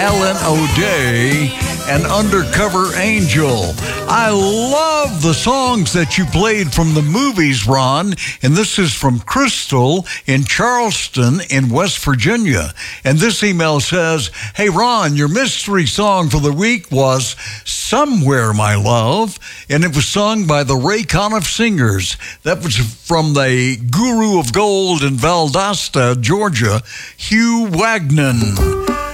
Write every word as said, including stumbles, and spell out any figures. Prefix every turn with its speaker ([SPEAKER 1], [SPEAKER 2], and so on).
[SPEAKER 1] Alan O'Day and Undercover Angel. I love the songs that you played from the movies, Ron, and this is from Crystal in Charleston in West Virginia. And this email says, hey, Ron, your mystery song for the week was Somewhere, My Love, and it was sung by the Ray Conniff Singers. That was from the Guru of Gold in Valdosta, Georgia, Hugh Wagnon.